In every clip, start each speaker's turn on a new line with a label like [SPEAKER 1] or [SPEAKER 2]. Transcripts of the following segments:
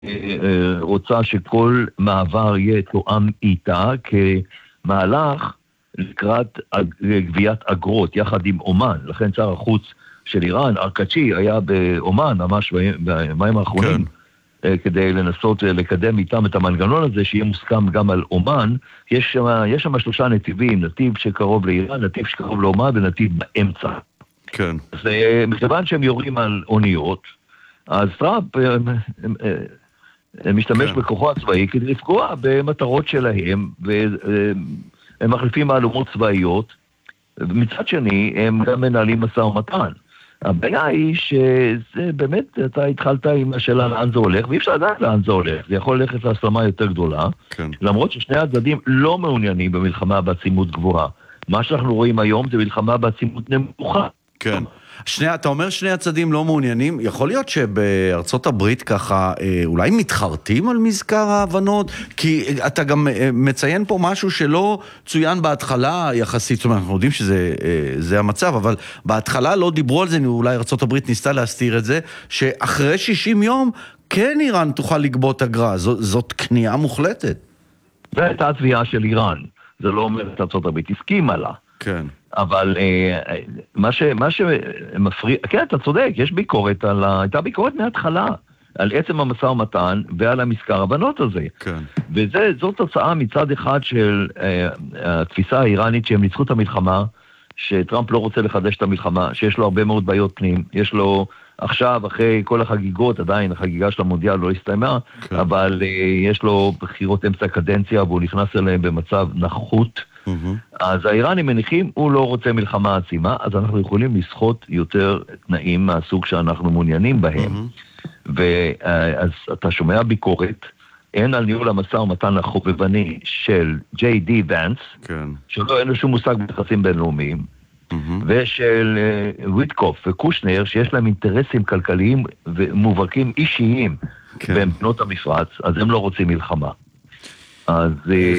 [SPEAKER 1] רוצה שכל מעבר יהיה תואם איתה כמהלך לקראת גביית אגרות יחד עם אומן. לכן שר החוץ של איראן, ארקצ'י, היה באומן ממש בימים האחרונים, כדי לנסות לקדם איתם את המנגנון הזה, שיהיה מוסכם גם על אומן. יש שם 3 נתיבים, נתיב שקרוב לאיראן, נתיב שקרוב לאומן ונתיב באמצע.
[SPEAKER 2] כן.
[SPEAKER 1] אז מכיוון שהם יורים על אוניות, אז טראמפ משתמש בכוחו הצבאי כדי לפגוע במטרות שלהם, והם מחליפים מהלומות צבאיות, ומצד שני הם גם מנהלים משא ומתן. הבעיה היא שזה באמת, אתה התחלת עם השאלה לאן זה הולך, ואי אפשר לדעת לאן זה הולך, זה יכול ללכת להסלמה יותר גדולה,
[SPEAKER 2] כן.
[SPEAKER 1] למרות ששני הצדדים לא מעוניינים במלחמה בעצימות גבוהה. מה שאנחנו רואים היום זה מלחמה בעצימות נמוכה.
[SPEAKER 2] כן. אתה אומר שני הצדדים לא מעוניינים, יכול להיות שבארצות הברית ככה אולי מתחרטים על מזכר ההבנות, כי אתה גם מציין פה משהו שלא צוין בהתחלה יחסית, זאת אומרת, אנחנו יודעים שזה המצב, אבל בהתחלה לא דיברו על זה, אולי ארצות הברית ניסתה להסתיר את זה, שאחרי 60 יום כן איראן תוכל לגבות אגרה, זאת כניעה מוחלטת.
[SPEAKER 1] זה הייתה התביעה של איראן, זה לא אומר את ארצות הברית, הסכימה לה.
[SPEAKER 2] כן.
[SPEAKER 1] אבל מה שמפריע, כן, אתה צודק, יש ביקורת הייתה ביקורת מההתחלה על עצם המשא ומתן ועל המזכר הבנות הזה.
[SPEAKER 2] כן.
[SPEAKER 1] וזו תוצאה מצד אחד של התפיסה האיראנית שהם ניצחו את המלחמה, שטראמפ לא רוצה לחדש את המלחמה, שיש לו הרבה מאוד בעיות פנים, יש לו עכשיו, אחרי כל החגיגות, עדיין החגיגה של המונדיאל לא הסתיימה, כן. אבל יש לו בחירות אמצע הקדנציה, והוא נכנס אליהם במצב נחות, אז האיראנים מניחים, הוא לא רוצה מלחמה עצימה, אז אנחנו יכולים לסחוט יותר תנאים מהסוג שאנחנו מעוניינים בהם. ואז אתה שומע ביקורת, אין על ניהול המשא ומתן החובבני של ג'יי.די ואנס, שלא אין לו שום מושג ביחסים בינלאומיים, ושל ויטקוף וקושנר, שיש להם אינטרסים כלכליים ומובהקים אישיים במדינות המפרץ, אז הם לא רוצים מלחמה. אז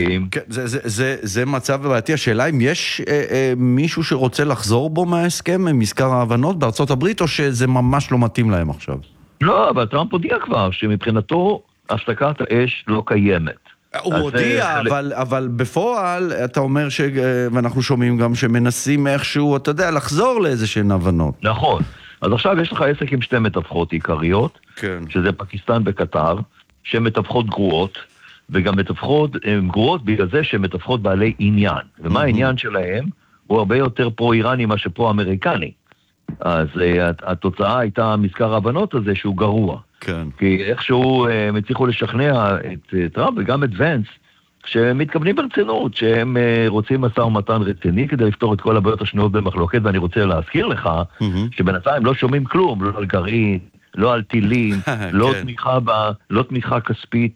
[SPEAKER 2] זה מצב בעייתי. השאלה אם יש מישהו שרוצה לחזור בו מההסכם, מזכר ההבנות בארצות הברית, או שזה ממש לא מתאים להם עכשיו?
[SPEAKER 1] לא, אבל טראמפ הודיע כבר שמבחינתו הפסקת האש לא קיימת.
[SPEAKER 2] הוא הודיע, אבל בפועל אתה אומר ואנחנו שומעים גם שמנסים איכשהו, אתה יודע, לחזור לאיזשהן הבנות.
[SPEAKER 1] נכון. אז עכשיו יש לך עסק עם 2 מתווכות עיקריות, שזה פקיסטן וקטר, שהן מתווכות גרועות, וגם מתווכות גרועות בגלל זה שהן מתווכות בעלי עניין. ומה העניין שלהם? הוא הרבה יותר פרו-איראני מה שפרו-אמריקני. אז התוצאה הייתה מזכר ההבנות הזה שהוא גרוע.
[SPEAKER 2] כן.
[SPEAKER 1] כי איכשהו הם הצליחו לשכנע את טראמפ וגם את ונס, שהם מתכוונים ברצינות, שהם רוצים משא ומתן רציני כדי לפתור את כל הבעיות השנויות במחלוקת, ואני רוצה להזכיר לך שבינתיים לא שומעים כלום, לא על גרעין, לא על טילים, לא תמיכה כספית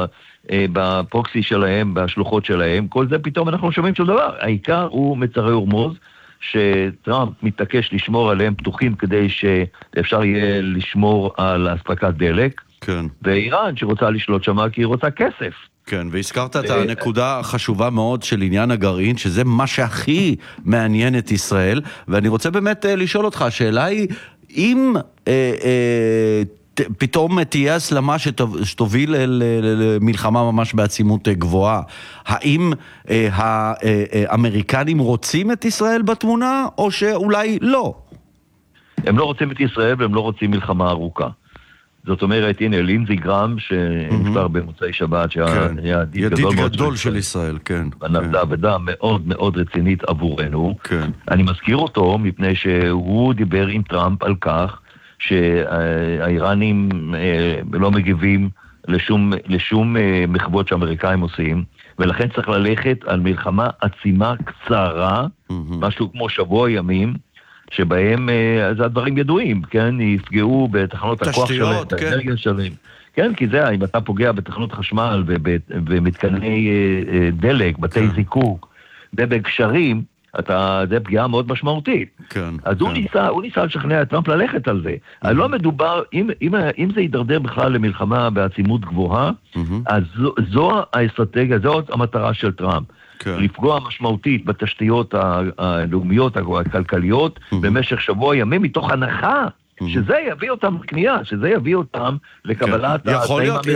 [SPEAKER 1] בפרוקסי שלהם, בשלוחות שלהם, כל זה פתאום אנחנו שומעים של דבר. העיקר הוא מצרי הורמוז, שטראמפ מתעקש לשמור עליהם פתוחים כדי שאפשר יהיה לשמור על אספקת דלק,
[SPEAKER 2] כן.
[SPEAKER 1] ואיראן שרוצה לשלוט שמה כי היא רוצה כסף.
[SPEAKER 2] כן, והזכרת את הנקודה החשובה מאוד של עניין הגרעין, שזה מה שהכי מעניין את ישראל, ואני רוצה באמת לשאול אותך, השאלה היא, אם פתאום תהיה הסלמה שתוביל למלחמה ממש בעצימות גבוהה, האם האמריקנים רוצים את ישראל בתמונה, או שאולי לא?
[SPEAKER 1] הם לא רוצים את ישראל והם לא רוצים מלחמה ארוכה. זאת אומרת, הנה, לינזי גרם, שנפטר במוצאי שבת, שהיה
[SPEAKER 2] ידיד גדול של ישראל, כן.
[SPEAKER 1] ונעשה עבודה מאוד מאוד רצינית עבורנו. אני מזכיר אותו מפני שהוא דיבר עם טראמפ על כך, שהאיראנים לא מגיבים לשום מחוות שהאמריקאים עושים, ולכן צריך ללכת על מלחמה עצימה קצרה, משהו כמו שבוע ימים, שבהם, אז הדברים ידועים, כן, יפגעו בתחנות הכוח שלהם, האנרגיה שלהם. כן, כי זה, אם אתה פוגע בתחנות חשמל ומתקני דלק, בתי זיקוק, ובקשרים, זה פגיעה מאוד משמעותית.
[SPEAKER 2] כן,
[SPEAKER 1] אז הוא ניסה לשכנע את טראמפ ללכת על זה. אז לא מדובר, אם זה יידרדר בכלל למלחמה בעצימות גבוהה, אז זו האסטרטגיה, זו המטרה של טראמפ. לפגוע משמעותית בתשתיות הלאומיות, הכלכליות, במשך שבוע ימים, מתוך הנחה שזה יביא אותם לקנייה, שזה יביא אותם לקבלת
[SPEAKER 2] יכול להיות,